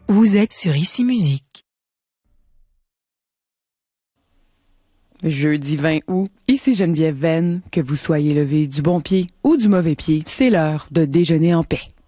Vous êtes sur Ici Musique. Jeudi 20 août, ici Geneviève Venn, que vous soyez levé du bon pied ou du mauvais pied, c'est l'heure de déjeuner en paix.